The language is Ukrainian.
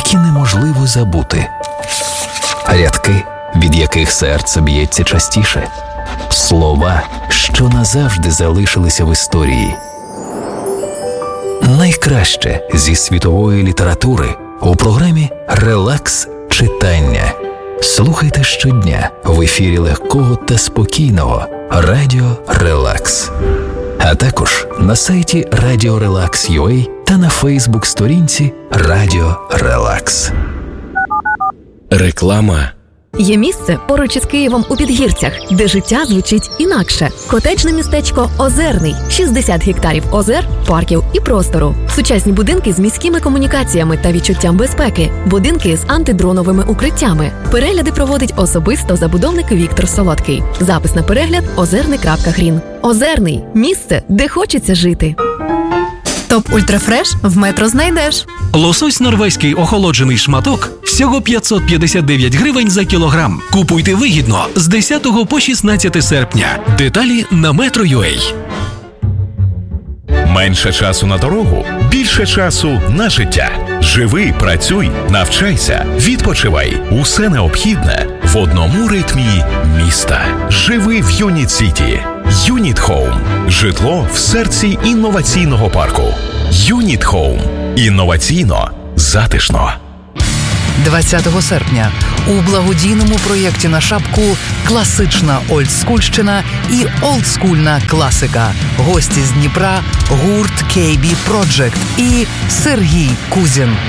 які неможливо забути. Рядки, від яких серце б'ється частіше. Слова, що назавжди залишилися в історії. Найкраще зі світової літератури у програмі «Релакс читання». Слухайте щодня в ефірі легкого та спокійного Радіо Релакс. А також на сайті Radio Relax.ua та на Фейсбук-сторінці Радіо Релакс. Реклама. Є місце поруч із Києвом у Підгірцях, де життя звучить інакше. Котеджне містечко Озерний. 60 гектарів озер, парків і простору. Сучасні будинки з міськими комунікаціями та відчуттям безпеки. Будинки з антидроновими укриттями. Перегляди проводить особисто забудовник Віктор Солодкий. Запис на перегляд озерний.грін. Озерний. Місце, де хочеться жити. Топ Ультрафреш в Метро знайдеш. Лосось норвезький охолоджений шматок всього 559 гривень за кілограм. Купуйте вигідно з 10 по 16 серпня. Деталі на Metro.ua. Менше часу на дорогу, більше часу на життя. Живи, працюй, навчайся, відпочивай. Усе необхідне в одному ритмі міста. Живи в Юніт Сіті. Юніт Хоум. Житло в серці інноваційного парку. Юніт Хоум. Інноваційно, затишно. 20 серпня у благодійному проєкті на шапку «Класична олдскульщина» і «Олдскульна класика». Гості з Дніпра, гурт KB Project і Сергій Кузін.